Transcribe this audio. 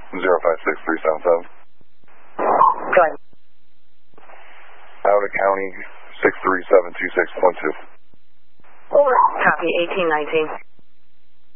056377. Go ahead. Out of county 63726.2. Over. Copy, 1819.